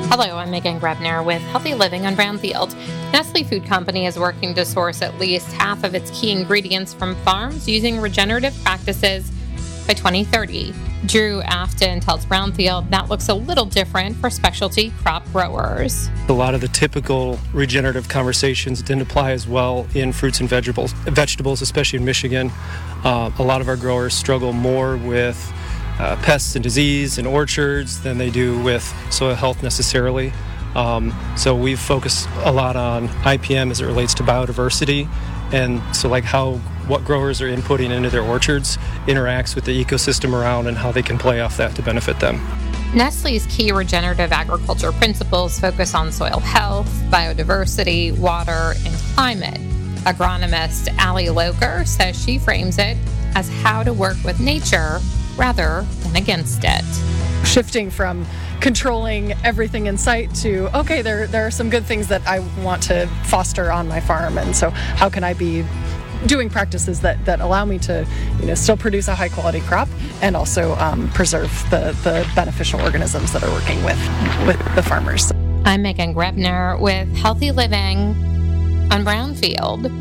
Hello, I'm Megan Grebner with Healthy Living on Brownfield. Nestle Food Company is working to source at least half of its key ingredients from farms using regenerative practices by 2030. Drew Afton tells Brownfield that looks a little different for specialty crop growers. A lot of the typical regenerative conversations didn't apply as well in fruits and vegetables, especially in Michigan. A lot of our growers struggle more with pests and disease in orchards than they do with soil health necessarily. So we've focused a lot on IPM as it relates to biodiversity, and so like what growers are inputting into their orchards interacts with the ecosystem around and how they can play off that to benefit them. Nestle's key regenerative agriculture principles focus on soil health, biodiversity, water, and climate. Agronomist Allie Loker says she frames it as how to work with nature rather than against it. Shifting from controlling everything in sight to, okay, there are some good things that I want to foster on my farm, and so how can I be doing practices that allow me to, still produce a high quality crop and also preserve the beneficial organisms that are working with the farmers. I'm Megan Grebner with Healthy Living on Brownfield.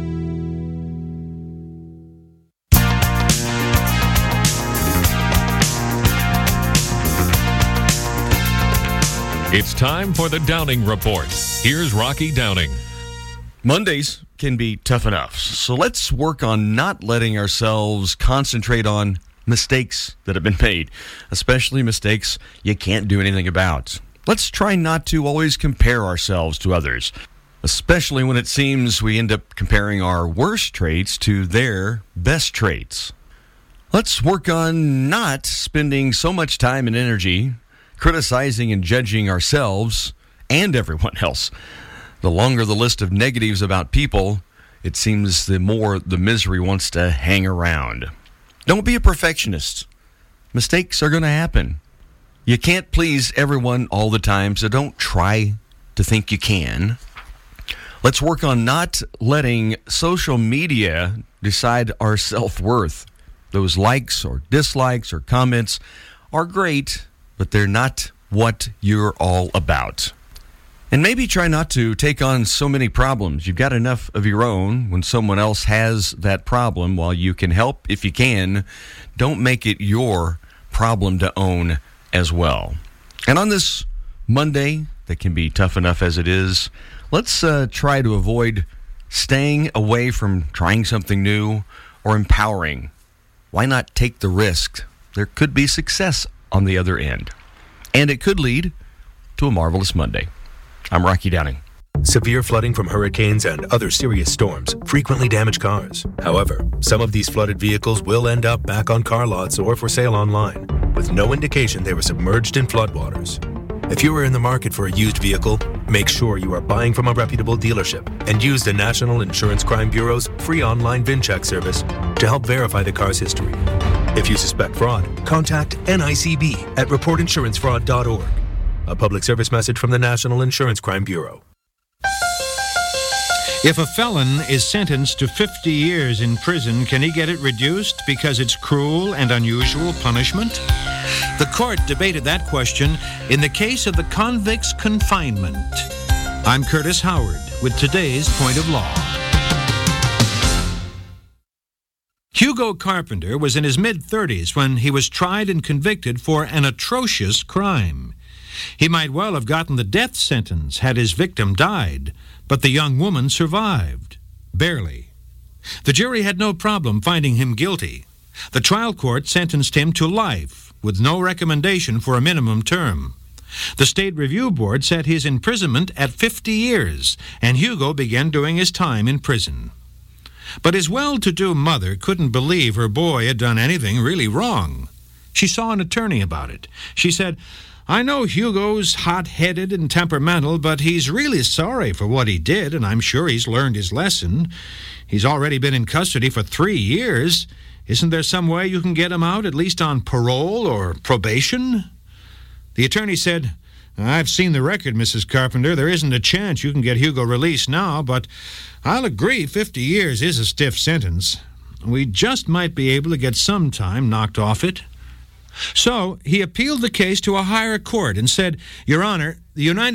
It's time for the Downing Report. Here's Rocky Downing. Mondays can be tough enough, so let's work on not letting ourselves concentrate on mistakes that have been made, especially mistakes you can't do anything about. Let's try not to always compare ourselves to others, especially when it seems we end up comparing our worst traits to their best traits. Let's work on not spending so much time and energy criticizing and judging ourselves and everyone else. The longer the list of negatives about people, it seems the more the misery wants to hang around. Don't be a perfectionist. Mistakes are going to happen. You can't please everyone all the time, so don't try to think you can. Let's work on not letting social media decide our self-worth. Those likes or dislikes or comments are great, but they're not what you're all about. And maybe try not to take on so many problems. You've got enough of your own. When someone else has that problem, while you can help if you can, don't make it your problem to own as well. And on this Monday, that can be tough enough as it is, let's try to avoid staying away from trying something new or empowering. Why not take the risk? There could be success on the other end. And it could lead to a marvelous Monday. I'm Rocky Downing. Severe flooding from hurricanes and other serious storms frequently damage cars. However, some of these flooded vehicles will end up back on car lots or for sale online, with no indication they were submerged in floodwaters. If you are in the market for a used vehicle, make sure you are buying from a reputable dealership and use the National Insurance Crime Bureau's free online VIN check service to help verify the car's history. If you suspect fraud, contact NICB at reportinsurancefraud.org. A public service message from the National Insurance Crime Bureau. If a felon is sentenced to 50 years in prison, can he get it reduced because it's cruel and unusual punishment? The court debated that question in the case of the convict's confinement. I'm Curtis Howard with today's Point of Law. Hugo Carpenter was in his mid-30s when he was tried and convicted for an atrocious crime. He might well have gotten the death sentence had his victim died, but the young woman survived. Barely. The jury had no problem finding him guilty. The trial court sentenced him to life, with no recommendation for a minimum term. The State Review Board set his imprisonment at 50 years, and Hugo began doing his time in prison. But his well-to-do mother couldn't believe her boy had done anything really wrong. She saw an attorney about it. She said, "I know Hugo's hot-headed and temperamental, but he's really sorry for what he did, and I'm sure he's learned his lesson. He's already been in custody for 3 years. Isn't there some way you can get him out, at least on parole or probation?" The attorney said, "I've seen the record, Mrs. Carpenter. There isn't a chance you can get Hugo released now, but I'll agree 50 years is a stiff sentence. We just might be able to get some time knocked off it." So he appealed the case to a higher court and said, "Your Honor, the United